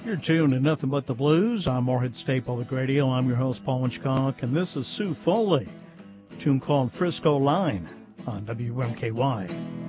You're tuned to Nothing But the Blues. I'm Morehead State Public Radio. I'm your host, Paul Winchcock, and this is Sue Foley, a tune called Frisco Line on WMKY.